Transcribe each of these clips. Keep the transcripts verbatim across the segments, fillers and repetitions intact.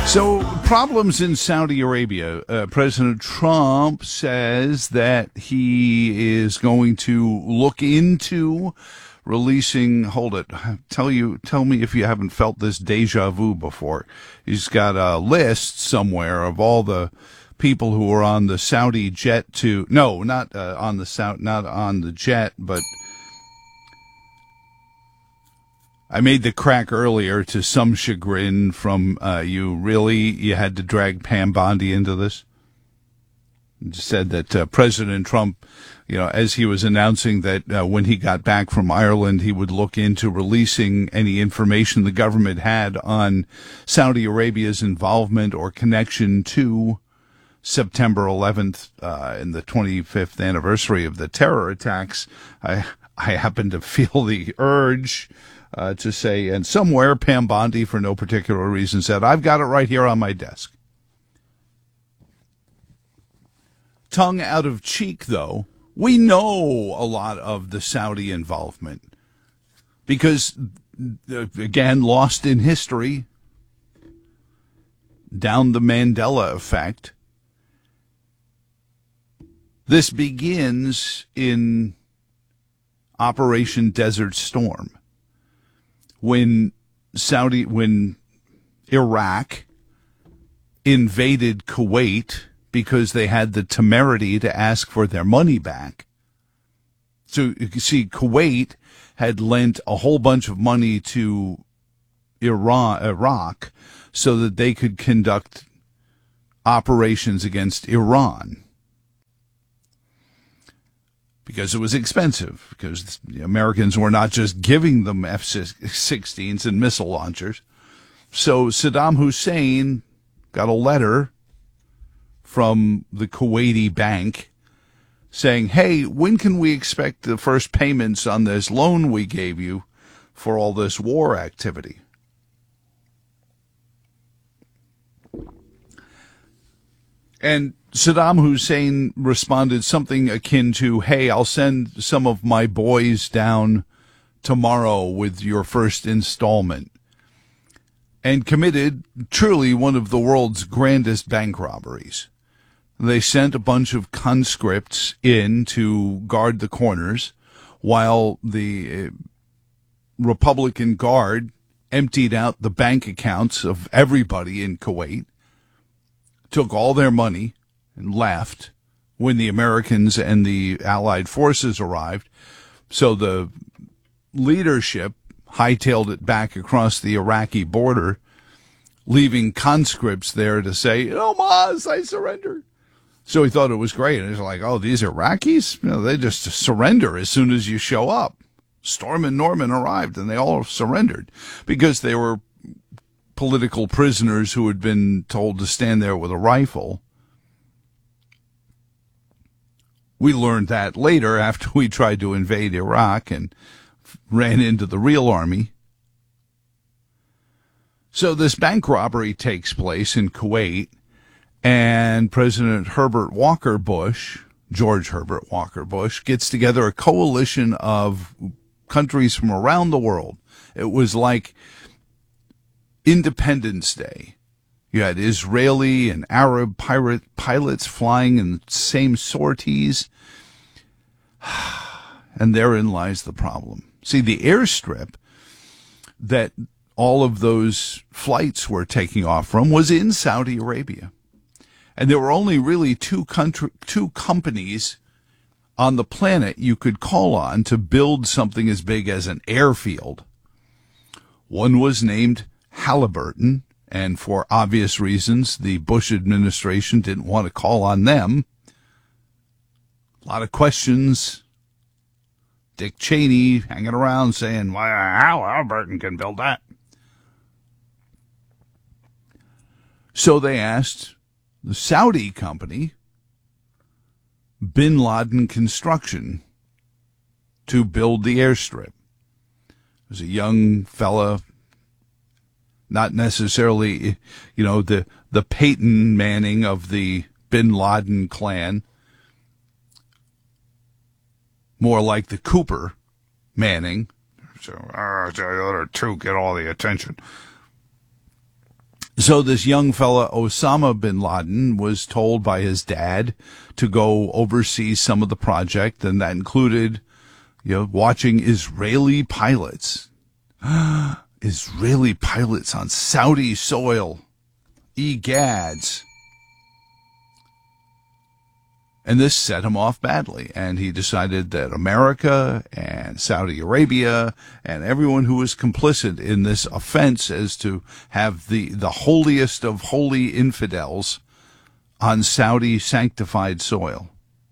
So, problems in Saudi Arabia. Uh, President Trump says that he is going to look into releasing. Hold it. Tell you. Tell me if you haven't felt this deja vu before. He's got a list somewhere of all the people who were on the Saudi jet to. No, not uh, on the Saudi. Not on the jet, but. I made the crack earlier to some chagrin from uh, you. Really, you had to drag Pam Bondi into this? You said that uh, President Trump, you know, as he was announcing that uh, when he got back from Ireland, he would look into releasing any information the government had on Saudi Arabia's involvement or connection to September eleventh uh, and the twenty-fifth anniversary of the terror attacks. I, I happen to feel the urge Uh, to say, and somewhere Pam Bondi, for no particular reason, said, I've got it right here on my desk. Tongue out of cheek, though, we know a lot of the Saudi involvement because, again, lost in history, down the Mandela effect. This begins in Operation Desert Storm. When Saudi, when Iraq invaded Kuwait because they had the temerity to ask for their money back. So you can see Kuwait had lent a whole bunch of money to Iran, Iraq so that they could conduct operations against Iran. Because it was expensive, because the Americans were not just giving them F sixteens and missile launchers. So Saddam Hussein got a letter from the Kuwaiti bank saying, hey, when can we expect the first payments on this loan we gave you for all this war activity? And Saddam Hussein responded something akin to, hey, I'll send some of my boys down tomorrow with your first installment, and committed truly one of the world's grandest bank robberies. They sent a bunch of conscripts in to guard the corners while the Republican Guard emptied out the bank accounts of everybody in Kuwait, took all their money, and left when the Americans and the Allied forces arrived. So the leadership hightailed it back across the Iraqi border, leaving conscripts there to say, oh, Maz, I surrender. So he thought it was great. And he's like, oh, these Iraqis, you know, they just surrender as soon as you show up. Storm and Norman arrived, and they all surrendered because they were political prisoners who had been told to stand there with a rifle. We learned that later after we tried to invade Iraq and ran into the real army. So this bank robbery takes place in Kuwait, and President Herbert Walker Bush, George Herbert Walker Bush, gets together a coalition of countries from around the world. It was like Independence Day. You had Israeli and Arab pirate pilots flying in the same sorties. And therein lies the problem. See, the airstrip that all of those flights were taking off from was in Saudi Arabia. And there were only really two country, two companies on the planet you could call on to build something as big as an airfield. One was named Halliburton, and for obvious reasons, the Bush administration didn't want to call on them. A lot of questions. Dick Cheney hanging around saying, well, Halliburton can build that. So they asked the Saudi company, Bin Laden Construction, to build the airstrip. There's a young fella, not necessarily, you know, the, the Peyton Manning of the Bin Laden clan, more like the Cooper Manning. So, uh, the other two get all the attention. So this young fella, Osama bin Laden, was told by his dad to go oversee some of the project, and that included, you know, watching Israeli pilots. Israeli pilots on Saudi soil. Egads. And this set him off badly, and he decided that America and Saudi Arabia and everyone who was complicit in this offense is to have the, the holiest of holy infidels on Saudi sanctified soil.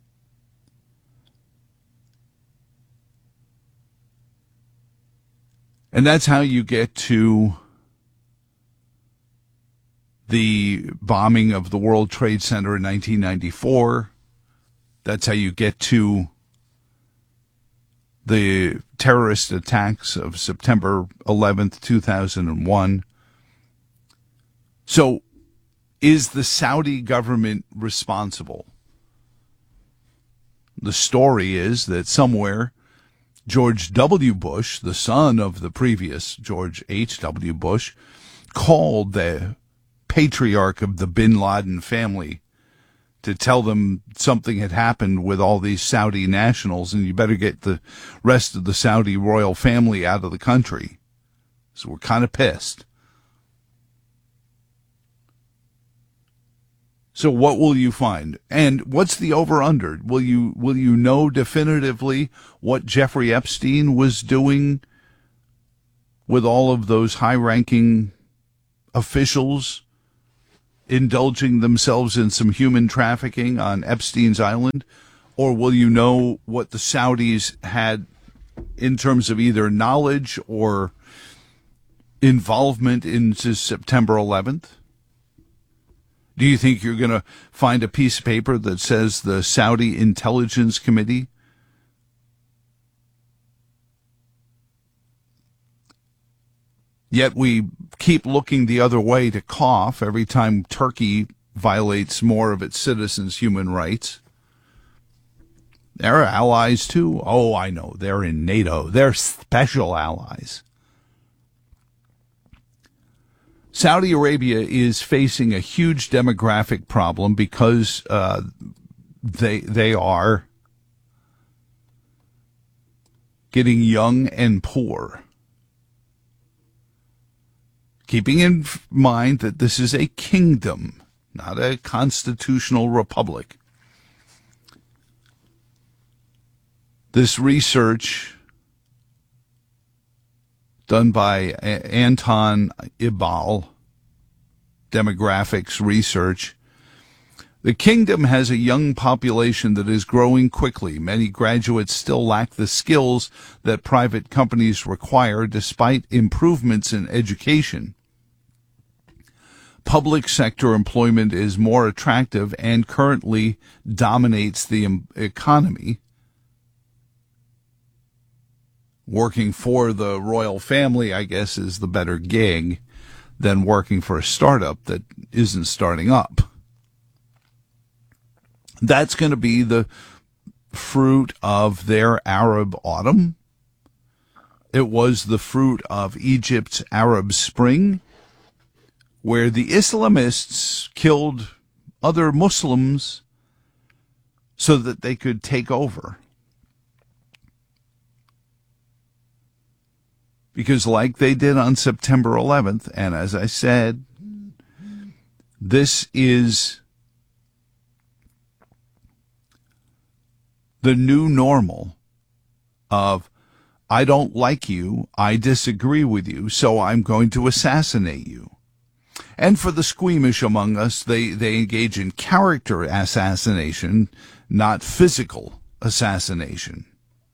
And that's how you get to the bombing of the World Trade Center in nineteen ninety-four. That's how you get to the terrorist attacks of September eleventh, two thousand one. So, is the Saudi government responsible? The story is that somewhere George W. Bush, the son of the previous George H W. Bush, called the patriarch of the bin Laden family to tell them something had happened with all these Saudi nationals, and you better get the rest of the Saudi royal family out of the country. So we're kind of pissed. So what will you find? And what's the over-under? Will you will you know definitively what Jeffrey Epstein was doing with all of those high-ranking officials indulging themselves in some human trafficking on Epstein's Island? Or will you know what the Saudis had in terms of either knowledge or involvement into September eleventh? Do you think you're going to find a piece of paper that says the Saudi Intelligence Committee Yet we keep looking the other way to cough every time Turkey violates more of its citizens' human rights? They're allies too. Oh, I know. They're in NATO. They're special allies. Saudi Arabia is facing a huge demographic problem because uh, they they are getting young and poor. Keeping in mind that this is a kingdom, not a constitutional republic. This research done by Anton Ibal, Demographics Research. The kingdom has a young population that is growing quickly. Many graduates still lack the skills that private companies require despite improvements in education. Public sector employment is more attractive and currently dominates the economy. Working for the royal family, I guess, is the better gig than working for a startup that isn't starting up. That's going to be the fruit of their Arab autumn. It was the fruit of Egypt's Arab Spring, where the Islamists killed other Muslims so that they could take over. Because like they did on September eleventh, and as I said, this is the new normal of, I don't like you, I disagree with you, so I'm going to assassinate you. And for the squeamish among us, they, they engage in character assassination, not physical assassination.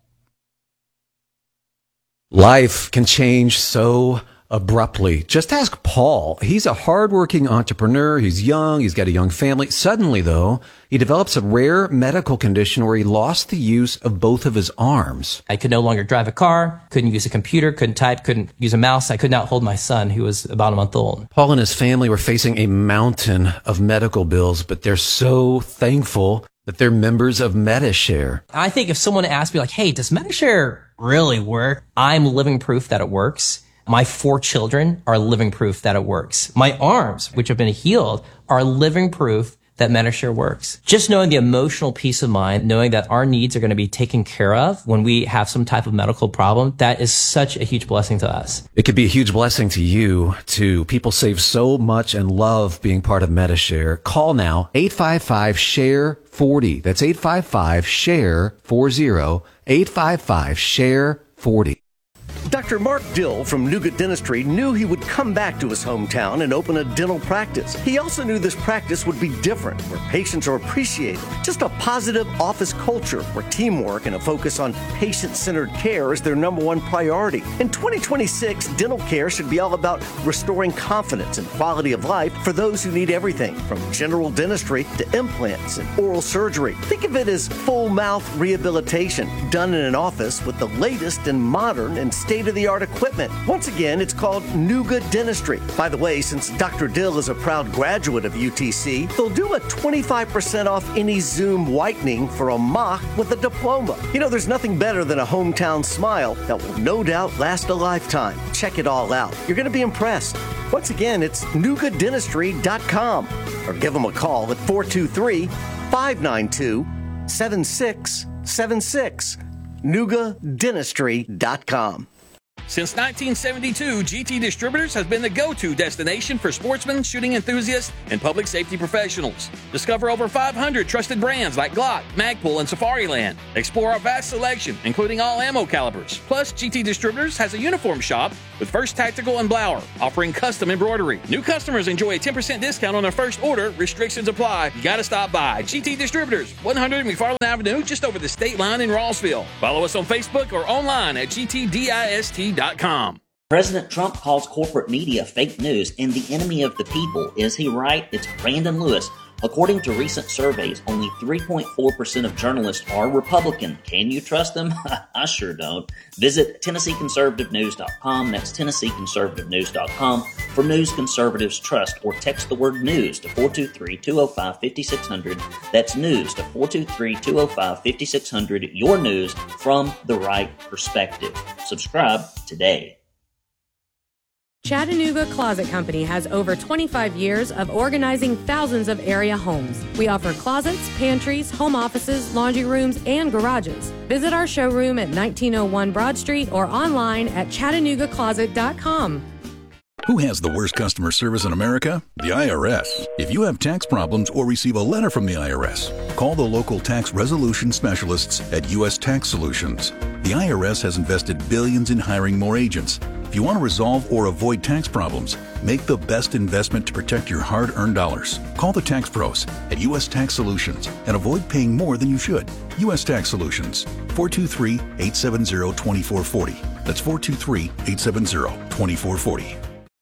Life can change so abruptly. Just ask Paul. He's a hardworking entrepreneur. He's young. He's got a young family. Suddenly, though, he develops a rare medical condition where he lost the use of both of his arms. I could no longer drive a car, couldn't use a computer, couldn't type, couldn't use a mouse. I could not hold my son, who was about a month old. Paul and his family were facing a mountain of medical bills, but they're so thankful that they're members of Medi-Share. I think if someone asked me, like, hey, does Medi-Share really work? I'm living proof that it works. My four children are living proof that it works. My arms, which have been healed, are living proof that Medishare works. Just knowing the emotional peace of mind, knowing that our needs are going to be taken care of when we have some type of medical problem, that is such a huge blessing to us. It could be a huge blessing to you, too. People save so much and love being part of Medishare. Call now, eight five five, share forty. That's eight five five, share forty, eight five five, share forty. Doctor Mark Dill from Nuga Dentistry knew he would come back to his hometown and open a dental practice. He also knew this practice would be different, where patients are appreciated. Just a positive office culture where teamwork and a focus on patient-centered care is their number one priority. In twenty twenty-six, dental care should be all about restoring confidence and quality of life for those who need everything from general dentistry to implants and oral surgery. Think of it as full mouth rehabilitation done in an office with the latest and modern and state-of-the-art equipment. Once again, it's called Nuga Dentistry. By the way, since Doctor Dill is a proud graduate of U T C, they'll do a twenty-five percent off any Zoom whitening for a mock with a diploma. You know, there's nothing better than a hometown smile that will no doubt last a lifetime. Check it all out. You're going to be impressed. Once again, it's nuga dentistry dot com or give them a call at four two three, five nine two, seven six seven six. nuga dentistry dot com. Since nineteen seventy-two, G T Distributors has been the go-to destination for sportsmen, shooting enthusiasts, and public safety professionals. Discover over five hundred trusted brands like Glock, Magpul, and Safariland. Explore our vast selection, including all ammo calibers. Plus, G T Distributors has a uniform shop with First Tactical and Blower, offering custom embroidery. New customers enjoy a ten percent discount on their first order. Restrictions apply. You gotta stop by. G T Distributors, one hundred McFarland Avenue, just over the state line in Rossville. Follow us on Facebook or online at G T dist dot com. President Trump calls corporate media fake news and the enemy of the people. Is he right? It's Brandon Lewis. According to recent surveys, only three point four percent of journalists are Republican. Can you trust them? I sure don't. Visit Tennessee Conservative News dot com. That's Tennessee Conservative News dot com for news conservatives trust, or text the word news to four two three, two oh five, five six zero zero. That's news to four two three, two oh five, five six zero zero. Your news from the right perspective. Subscribe today. Chattanooga Closet Company has over twenty-five years of organizing thousands of area homes. We offer closets, pantries, home offices, laundry rooms, and garages. Visit our showroom at nineteen oh one Broad Street or online at chattanooga closet dot com. Who has the worst customer service in America? The I R S. If you have tax problems or receive a letter from the I R S, call the local tax resolution specialists at U S Tax Solutions. The I R S has invested billions in hiring more agents. If you want to resolve or avoid tax problems, make the best investment to protect your hard-earned dollars. Call the tax pros at U S Tax Solutions and avoid paying more than you should. U S Tax Solutions, four two three, eight seven zero, two four four zero. That's four two three, eight seven zero, two four four zero.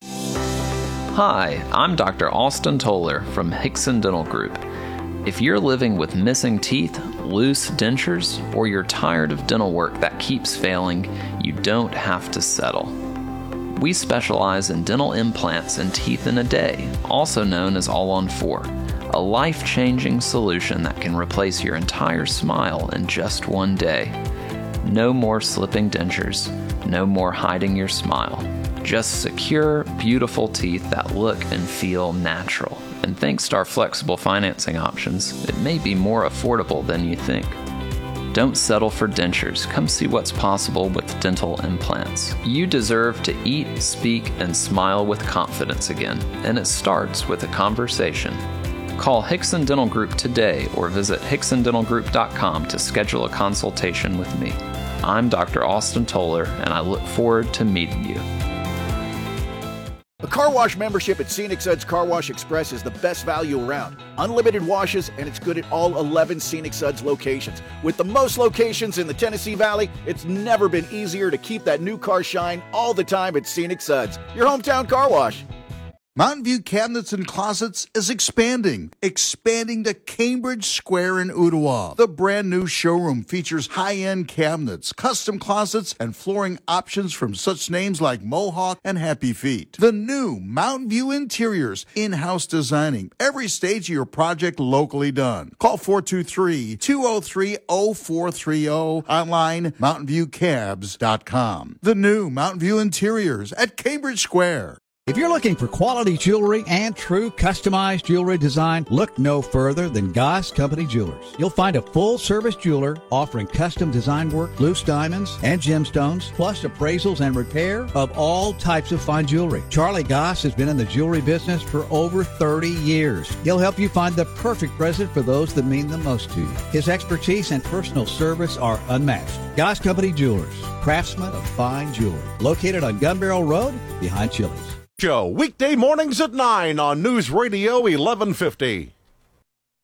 Hi, I'm Doctor Austin Toller from Hickson Dental Group. If you're living with missing teeth, loose dentures, or you're tired of dental work that keeps failing, you don't have to settle. We specialize in dental implants and teeth in a day, also known as All on Four, a life-changing solution that can replace your entire smile in just one day. No more slipping dentures, no more hiding your smile. Just secure, beautiful teeth that look and feel natural. And thanks to our flexible financing options, it may be more affordable than you think. Don't settle for dentures. Come see what's possible with dental implants. You deserve to eat, speak, and smile with confidence again, and it starts with a conversation. Call Hickson Dental Group today or visit hickson dental group dot com to schedule a consultation with me. I'm Doctor Austin Toller, and I look forward to meeting you. A car wash membership at Scenic Suds Car Wash Express is the best value around. Unlimited washes, and it's good at all eleven Scenic Suds locations. With the most locations in the Tennessee Valley, it's never been easier to keep that new car shine all the time at Scenic Suds, your hometown car wash. Mountain View Cabinets and Closets is expanding, expanding to Cambridge Square in Ottawa. The brand new showroom features high-end cabinets, custom closets, and flooring options from such names like Mohawk and Happy Feet. The new Mountain View Interiors, in-house designing, every stage of your project locally done. Call four two three, two oh three, oh four three oh, online mountain view cabs dot com. The new Mountain View Interiors at Cambridge Square. If you're looking for quality jewelry and true customized jewelry design, look no further than Goss Company Jewelers. You'll find a full-service jeweler offering custom design work, loose diamonds, and gemstones, plus appraisals and repair of all types of fine jewelry. Charlie Goss has been in the jewelry business for over thirty years. He'll help you find the perfect present for those that mean the most to you. His expertise and personal service are unmatched. Goss Company Jewelers, craftsmen of fine jewelry. Located on Gun Barrel Road, behind Chili's. Show weekday mornings at nine on News Radio eleven fifty.